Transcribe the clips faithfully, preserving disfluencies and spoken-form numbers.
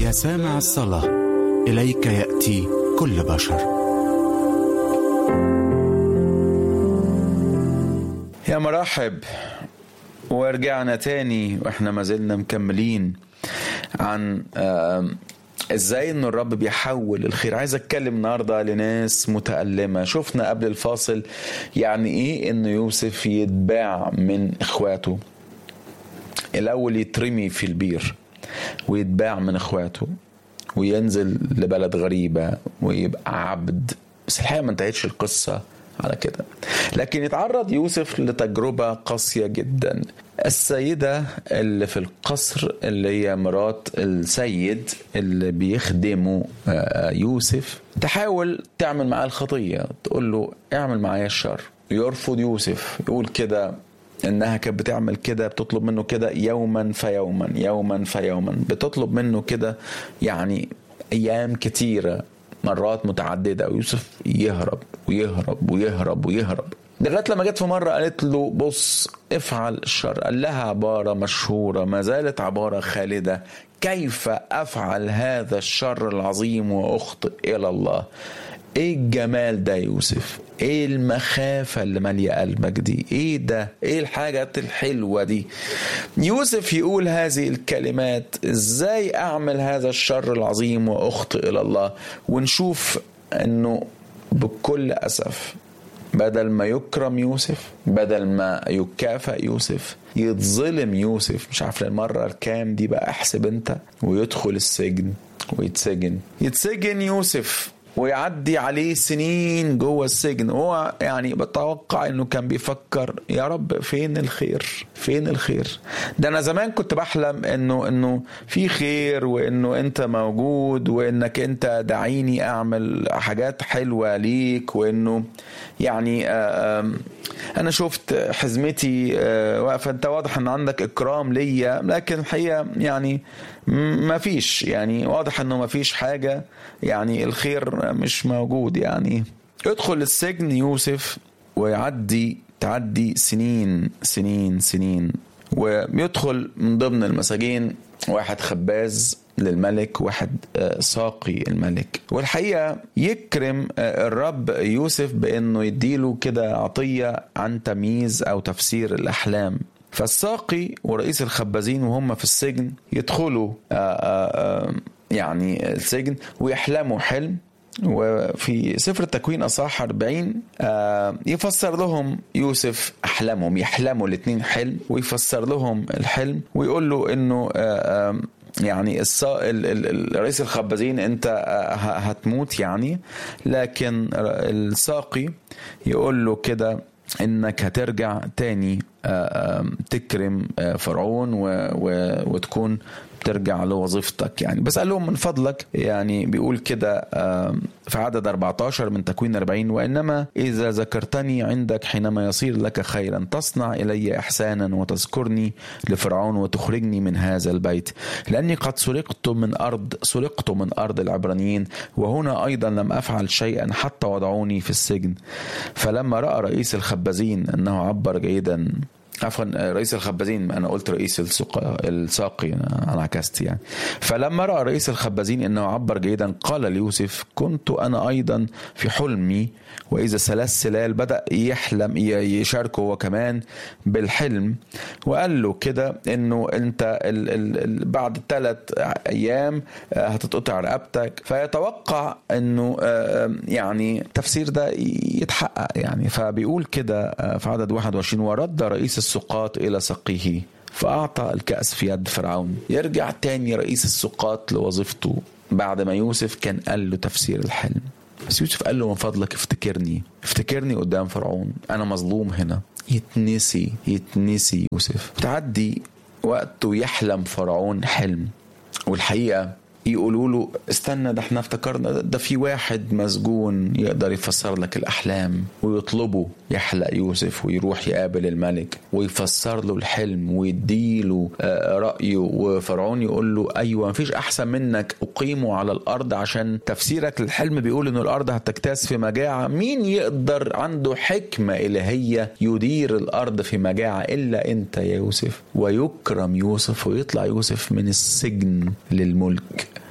يا سامع الصلاة، إليك يأتي كل بشر. يا مرحب، ورجعنا تاني واحنا ما زلنا مكملين عن ازاي ان الرب بيحول الخير. عايز اتكلم النهارده لناس متألمة. شفنا قبل الفاصل يعني ايه ان يوسف يتباع من اخواته. الاول يترمي في البير ويتباع من اخواته وينزل لبلد غريبة ويبقى عبد، بس الحقيقة ما انتهتش القصة على كده. لكن يتعرض يوسف لتجربة قاسية جدا. السيدة اللي في القصر اللي هي مرات السيد اللي بيخدمه يوسف تحاول تعمل معاه الخطية، تقول له اعمل معايا الشر. يرفض يوسف، يقول كده انها كانت بتعمل كده، بتطلب منه كده يوما فيوما يوما فيوما، بتطلب منه كده يعني ايام كتيرة، مرات متعددة، ويوسف يهرب ويهرب ويهرب ويهرب لغاية لما جت في مرة قالت له بص افعل الشر. قال لها عبارة مشهورة ما زالت عبارة خالدة: كيف افعل هذا الشر العظيم واخطئ الى الله؟ ايه الجمال ده يوسف؟ ايه المخافة اللي مالية قلبك دي؟ ايه ده؟ ايه الحاجات الحلوة دي؟ يوسف يقول هذه الكلمات: ازاي اعمل هذا الشر العظيم واخطئ الى الله؟ ونشوف انه بكل اسف بدل ما يكرم يوسف، بدل ما يكافئ يوسف، يتظلم يوسف. مش عارف المرة الكام دي بقى، احسب انت. ويدخل السجن ويتسجن. يتسجن يوسف ويعدي عليه سنين جوه السجن. هو يعني بتوقع انه كان بيفكر يا رب فين الخير؟ فين الخير؟ ده انا زمان كنت بحلم انه انه في خير، وانه انت موجود، وانك انت دعيني اعمل حاجات حلوة ليك، وانه يعني انا شفت حزمتي واقفة، انت واضح ان عندك اكرام ليا، لكن الحقيقة يعني ما فيش، يعني واضح انه ما فيش حاجة، يعني الخير مش موجود. يعني يدخل السجن يوسف ويعدي تعدي سنين سنين سنين، ويدخل من ضمن المساجين واحد خباز للملك، واحد ساقي الملك. والحقيقة يكرم الرب يوسف بأنه يديله كده عطية عن تمييز أو تفسير الأحلام. فالساقي ورئيس الخبازين وهم في السجن يدخلوا يعني السجن ويحلموا حلم. وفي سفر التكوين أصحاح أربعين يفسر لهم يوسف أحلامهم، يحلموا الاثنين حلم ويفسر لهم الحلم، ويقول له إنه يعني رئيس الخبازين انت هتموت يعني، لكن الساقي يقول له كده انك هترجع تاني تكرم فرعون وتكون ترجع لوظيفتك يعني. بس قال لهم من فضلك، يعني بيقول كده في عدد أربعة عشر من تكوين أربعين: وإنما إذا ذكرتني عندك حينما يصير لك خيرا تصنع إلي إحسانا وتذكرني لفرعون وتخرجني من هذا البيت، لأني قد سرقت من أرض سرقت من أرض العبرانيين، وهنا أيضا لم أفعل شيئا حتى وضعوني في السجن. فلما رأى رئيس الخبازين أنه عبر جيدا، عفوا رئيس الخبازين، أنا قلت رئيس الساقي، أنا عكست يعني. فلما رأى رئيس الخبازين إنه عبر جيدا قال ليوسف: كنت أنا أيضا في حلمي وإذا ثلاث سلال. بدأ يحلم يشاركه هو كمان بالحلم، وقال له كده إنه أنت ال ال بعد ثلاث أيام هتتقطع رقبتك. فيتوقع إنه يعني التفسير ده يتحقق يعني. فبيقول كده في عدد واحد وعشرين: ورد رئيس السقاط إلى سقيه فأعطى الكأس في يد فرعون. يرجع تاني رئيس السقاط لوظيفته بعد ما يوسف كان قال له تفسير الحلم. بس يوسف قال له من فضلك افتكرني افتكرني قدام فرعون، أنا مظلوم هنا. يتنسي يتنسي يوسف. تعدي وقت ويحلم فرعون حلم، والحقيقة يقولوا له استنى، ده احنا افتكرنا ده في واحد مسجون يقدر يفسر لك الأحلام. ويطلبه يحلق يوسف ويروح يقابل الملك ويفسر له الحلم ويديله رأيه. وفرعون يقول له أيوة مفيش أحسن منك، أقيمه على الأرض عشان تفسيرك للحلم بيقول إنه الأرض هتكتاس في مجاعة. مين يقدر عنده حكمة إلهية يدير الأرض في مجاعة إلا أنت يا يوسف؟ ويكرم يوسف ويطلع يوسف من السجن للملك.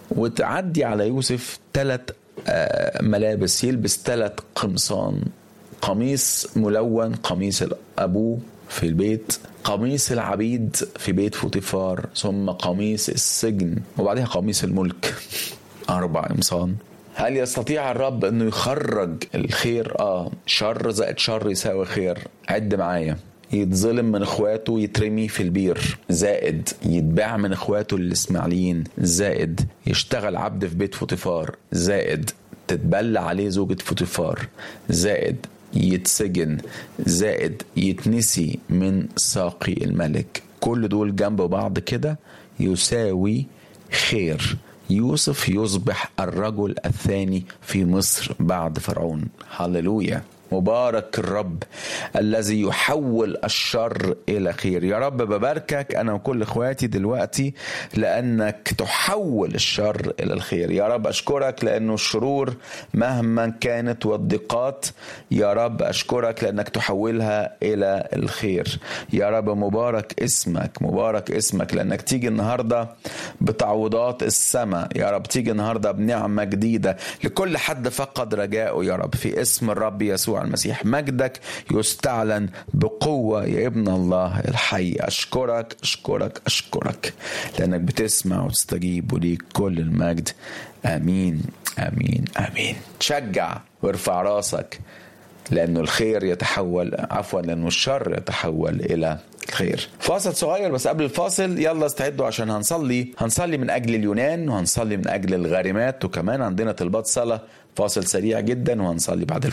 وتعدي على يوسف ثلاث ملابس، يلبس ثلاث قمصان، قميص ملون قميص أبوه في البيت، قميص العبيد في بيت فوتيفار، ثم قميص السجن، وبعدها قميص الملك. أربع قمصان. هل يستطيع الرب أنه يخرج الخير؟ آه شر زائد شر يساوي خير. عد معايا: يتظلم من اخواته يترمي في البير، زائد يتباع من اخواته الاسماعيليين، زائد يشتغل عبد في بيت فوتيفار، زائد تتبلى عليه زوجة فوتيفار، زائد يتسجن، زائد يتنسي من ساقي الملك. كل دول جنب بعض كده يساوي خير. يوسف يصبح الرجل الثاني في مصر بعد فرعون. هللويا. مبارك الرب الذي يحول الشر إلى خير. يا رب بباركك أنا وكل إخواتي دلوقتي لأنك تحول الشر إلى الخير. يا رب أشكرك لأنه الشرور مهما كانت والضيقات، يا رب أشكرك لأنك تحولها إلى الخير. يا رب مبارك اسمك، مبارك اسمك لأنك تيجي النهاردة بتعويضات السماء. يا رب تيجي النهاردة بنعمة جديدة لكل حد فقد رجائه. يا رب في اسم الرب يسوع المسيح مجدك يستعلن بقوة يا ابن الله الحي. أشكرك أشكرك أشكرك لأنك بتسمع وتستجيب، وليك كل المجد. آمين آمين آمين. تشجع وارفع راسك لأنه الخير يتحول، عفوا لأنه الشر يتحول إلى الخير. فاصل صغير بس قبل الفاصل يلا استعدوا عشان هنصلي هنصلي من أجل اليونان، وهنصلي من أجل الغارمات، وكمان عندنا طلبات صلاة. فاصل سريع جدا وهنصلي بعد الفاصل.